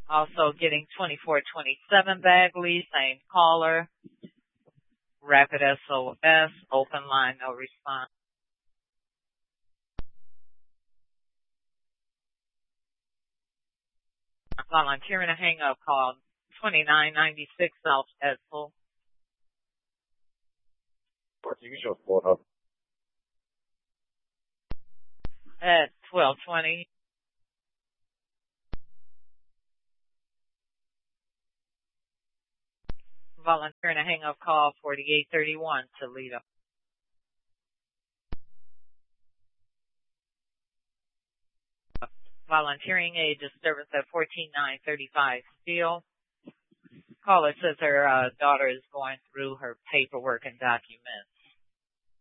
Also getting 2427 Bagley, same caller. Rapid SOS, open line, no response. Volunteering a hang up call 2996 South Edsel. At 1220. Volunteering a hang up call 4831 Toledo. Volunteering a disturbance at 14935 Steel. Caller says her daughter is going through her paperwork and documents.